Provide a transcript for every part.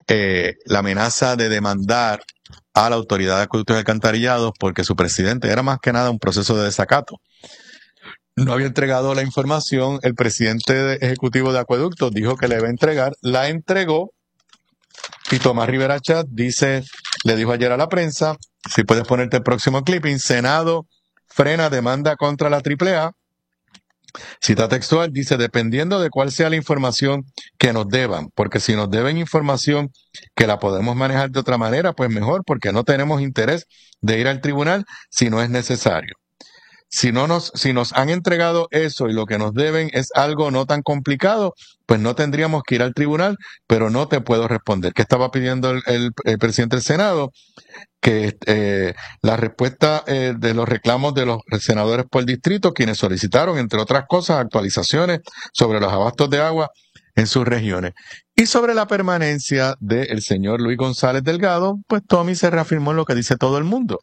la amenaza de demandar a la Autoridad de Acueductos y Alcantarillados porque su presidente era más que nada un proceso de desacato. No había entregado la información, el presidente ejecutivo de Acueductos dijo que le iba a entregar, la entregó, y Tomás Rivera Chat le dijo ayer a la prensa, si puedes ponerte el próximo clipping, Senado frena demanda contra la AAA. Cita textual, dice, dependiendo de cuál sea la información que nos deban, porque si nos deben información que la podemos manejar de otra manera, pues mejor, porque no tenemos interés de ir al tribunal si no es necesario. Si nos han entregado eso y lo que nos deben es algo no tan complicado, pues no tendríamos que ir al tribunal, pero no te puedo responder. ¿Qué estaba pidiendo el presidente del Senado? Que la respuesta de los reclamos de los senadores por distrito, quienes solicitaron, entre otras cosas, actualizaciones sobre los abastos de agua en sus regiones. Y sobre la permanencia del señor Luis González Delgado, pues Tommy se reafirmó en lo que dice todo el mundo.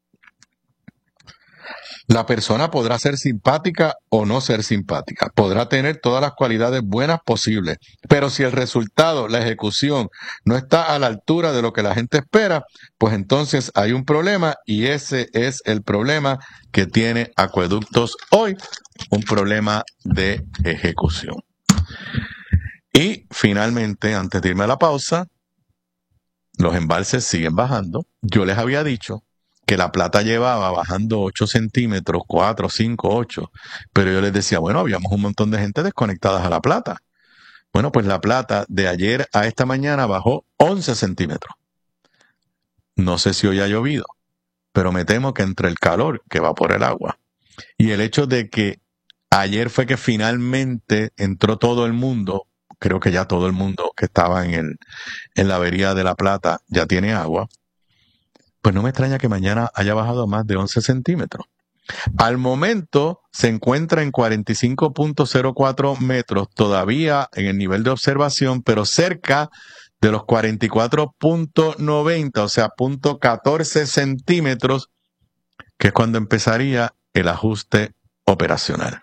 La persona podrá ser simpática o no ser simpática, podrá tener todas las cualidades buenas posibles, pero si el resultado, la ejecución, no está a la altura de lo que la gente espera, pues entonces hay un problema y ese es el problema que tiene Acueductos hoy, un problema de ejecución. Y finalmente, antes de irme a la pausa, los embalses siguen bajando. Yo les había dicho que la Plata llevaba bajando 8 centímetros, 4, 5, 8, pero yo les decía, bueno, habíamos un montón de gente desconectadas a la Plata. Bueno, pues la Plata de ayer a esta mañana bajó 11 centímetros. No sé si hoy ha llovido, pero me temo que entre el calor que va por el agua y el hecho de que ayer fue que finalmente entró todo el mundo, creo que ya todo el mundo que estaba en la avería de la Plata ya tiene agua, pues no me extraña que mañana haya bajado más de 11 centímetros. Al momento se encuentra en 45.04 metros, todavía en el nivel de observación, pero cerca de los 44.90, o sea, 0.14 centímetros, que es cuando empezaría el ajuste operacional.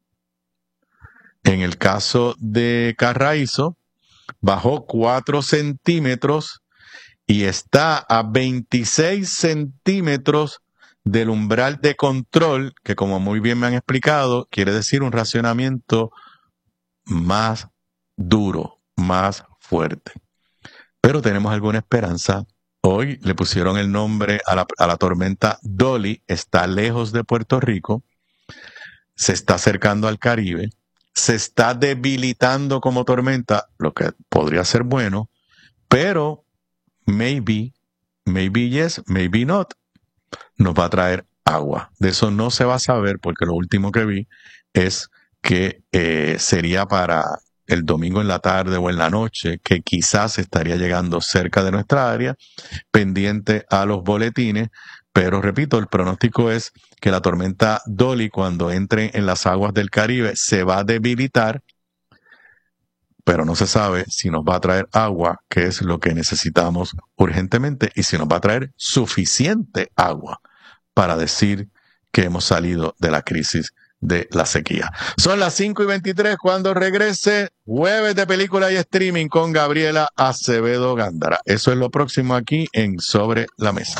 En el caso de Carraízo, bajó 4 centímetros y está a 26 centímetros del umbral de control, que como muy bien me han explicado, quiere decir un racionamiento más duro, más fuerte. Pero tenemos alguna esperanza. Hoy le pusieron el nombre a la tormenta Dolly, está lejos de Puerto Rico, se está acercando al Caribe, se está debilitando como tormenta, lo que podría ser bueno, pero maybe yes, maybe not, nos va a traer agua. De eso no se va a saber porque lo último que vi es que sería para el domingo en la tarde o en la noche, que quizás estaría llegando cerca de nuestra área, pendiente a los boletines, pero repito, el pronóstico es que la tormenta Dolly, cuando entre en las aguas del Caribe, se va a debilitar, pero no se sabe si nos va a traer agua, que es lo que necesitamos urgentemente, y si nos va a traer suficiente agua para decir que hemos salido de la crisis de la sequía. Son las 5:23 cuando regrese Jueves de Película y Streaming con Gabriela Acevedo Gándara. Eso es lo próximo aquí en Sobre la Mesa.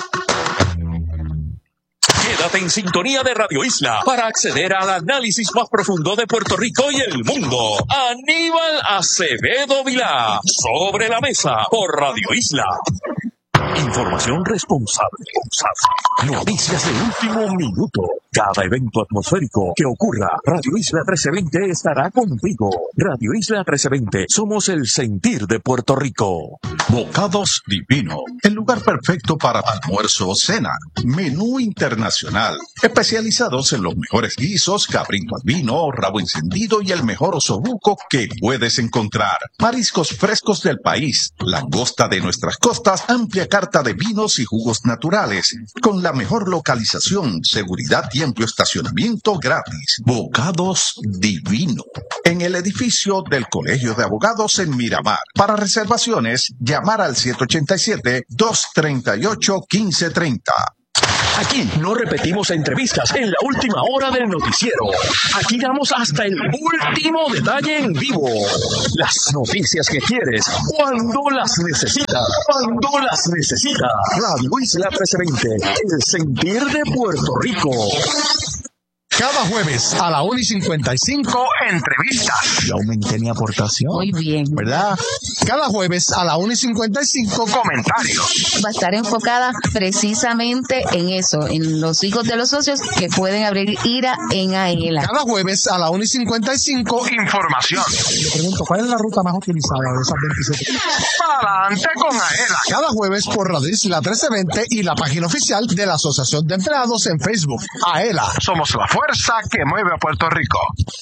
Quédate en sintonía de Radio Isla para acceder al análisis más profundo de Puerto Rico y el mundo. Aníbal Acevedo Vilá, Sobre la Mesa, por Radio Isla. Información responsable. Noticias de último minuto. Cada evento atmosférico que ocurra, Radio Isla 1320 estará contigo. Radio Isla 1320, somos el sentir de Puerto Rico. Bocados Divino, el lugar perfecto para almuerzo o cena. Menú internacional, especializados en los mejores guisos, cabrito al vino, rabo encendido y el mejor osobuco que puedes encontrar. Mariscos frescos del país, langosta de nuestras costas, amplia carta de vinos y jugos naturales, con la mejor localización, seguridad y amplio estacionamiento gratis. Bocados Divino, en el edificio del Colegio de Abogados en Miramar. Para reservaciones, llamar al 787-238-1530. Aquí no repetimos entrevistas en la última hora del noticiero. Aquí damos hasta el último detalle en vivo. Las noticias que quieres, cuando las necesitas. Cuando las necesitas. Radio Isla 1320, el sentir de Puerto Rico. Cada jueves a la 1:55, entrevistas. Yo aumenté mi aportación. Muy bien. ¿Verdad? Cada jueves a la 1:55, comentarios. Va a estar enfocada precisamente en eso, en los hijos de los socios que pueden abrir IRA en AELA. Cada jueves a la 1:55, información. Le pregunto, ¿cuál es la ruta más utilizada de esas 27? Adelante con AELA. Cada jueves por Radio Isla 1320 y la página oficial de la Asociación de Empleados en Facebook. AELA. Somos la fuerza que mueve a Puerto Rico.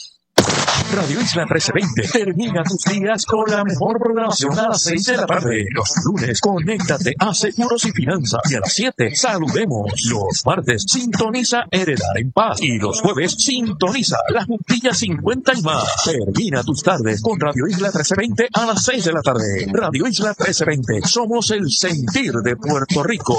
Radio Isla 1320 termina tus días con la mejor programación a las 6 de la tarde. Los lunes, conéctate a Seguros y Finanzas. Y a las 7, saludemos. Los martes, sintoniza Heredar en Paz. Y los jueves, sintoniza La Juntilla 50 y más. Termina tus tardes con Radio Isla 1320 a las 6 de la tarde. Radio Isla 1320. Somos el sentir de Puerto Rico.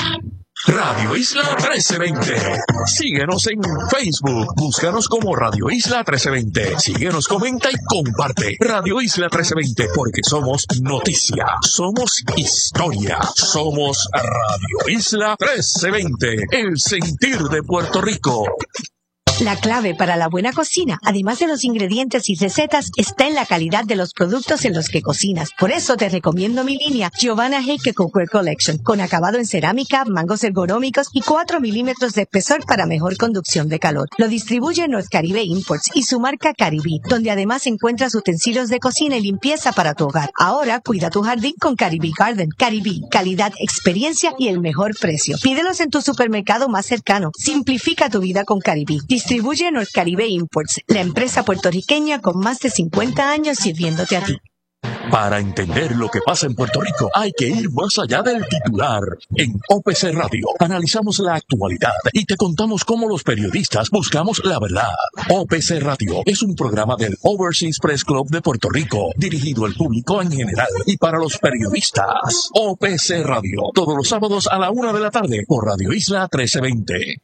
Radio Isla 1320. Síguenos en Facebook. Búscanos como Radio Isla 1320. Síguenos, comenta y comparte. Radio Isla 1320, porque somos noticia, somos historia, somos Radio Isla 1320, el sentir de Puerto Rico. La clave para la buena cocina, además de los ingredientes y recetas, está en la calidad de los productos en los que cocinas. Por eso te recomiendo mi línea Giovanna Heike Cookware Collection, con acabado en cerámica, mangos ergonómicos y 4 milímetros de espesor para mejor conducción de calor. Lo distribuye North Caribe Imports y su marca Caribe, donde además encuentras utensilios de cocina y limpieza para tu hogar. Ahora cuida tu jardín con Caribe Garden. Caribe, calidad, experiencia y el mejor precio. Pídelos en tu supermercado más cercano. Simplifica tu vida con Caribe. Distribuye North Caribe Imports, la empresa puertorriqueña con más de 50 años sirviéndote a ti. Para entender lo que pasa en Puerto Rico, hay que ir más allá del titular. En OPC Radio analizamos la actualidad y te contamos cómo los periodistas buscamos la verdad. OPC Radio es un programa del Overseas Press Club de Puerto Rico, dirigido al público en general y para los periodistas. OPC Radio, todos los sábados a la 1 de la tarde por Radio Isla 1320.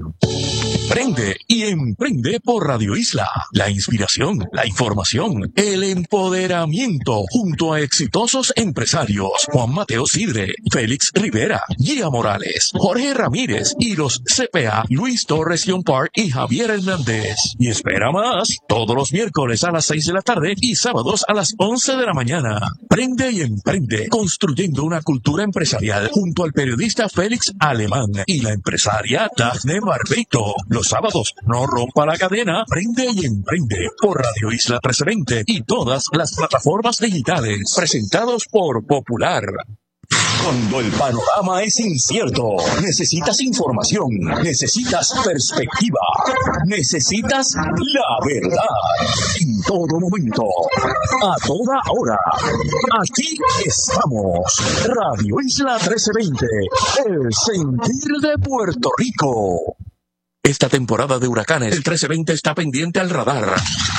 Prende y emprende por Radio Isla. La inspiración, la información, el empoderamiento junto a exitosos empresarios Juan Mateo Sidre, Félix Rivera, Gia Morales, Jorge Ramírez y los CPA Luis Torres Yompar y Javier Hernández. Y espera más, todos los miércoles a las 6 de la tarde y sábados a las 11 de la mañana. Prende y emprende, construyendo una cultura empresarial junto al periodista Félix Alemán y la empresaria Dafne Barbeito. Los sábados, no rompa la cadena, prende y emprende por Radio Isla 1320 y todas las plataformas digitales, presentados por Popular. Cuando el panorama es incierto, necesitas información, necesitas perspectiva, necesitas la verdad. En todo momento, a toda hora, aquí estamos. Radio Isla 1320, el sentir de Puerto Rico. Esta temporada de huracanes, el 1320 está pendiente al radar.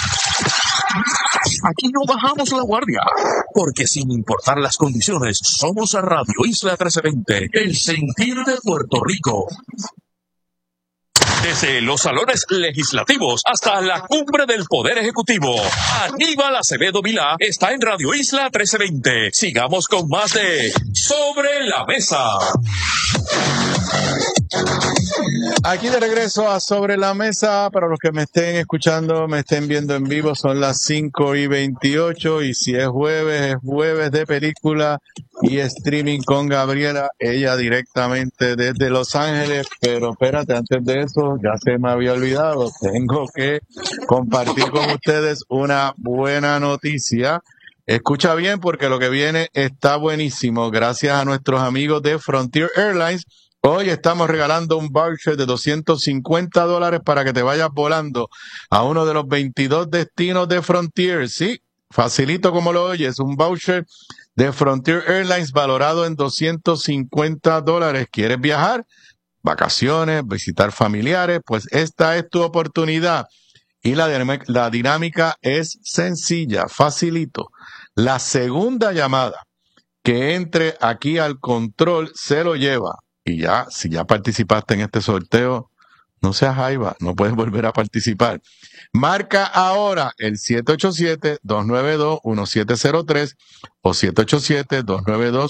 Aquí no bajamos la guardia, porque sin importar las condiciones, somos a Radio Isla 1320, el sentir de Puerto Rico. Desde los salones legislativos hasta la cumbre del Poder Ejecutivo, Aníbal Acevedo Vilá está en Radio Isla 1320. Sigamos con más de Sobre la Mesa. Aquí de regreso a Sobre la Mesa. Para los que me estén escuchando, me estén viendo en vivo, son las 5:28 y si es jueves de película y streaming con Gabriela, ella directamente desde Los Ángeles. Pero espérate, antes de eso, ya se me había olvidado, tengo que compartir con ustedes una buena noticia. Escucha bien porque lo que viene está buenísimo. Gracias a nuestros amigos de Frontier Airlines, hoy estamos regalando un voucher de $250 para que te vayas volando a uno de los 22 destinos de Frontier. Sí, facilito como lo oyes, un voucher de Frontier Airlines valorado en $250. ¿Quieres viajar? Vacaciones, visitar familiares, pues esta es tu oportunidad. Y la dinámica es sencilla, facilito. La segunda llamada que entre aquí al control se lo lleva. Y ya, si ya participaste en este sorteo, no seas jaiba, no puedes volver a participar. Marca ahora el 787-292-1703 o 787-292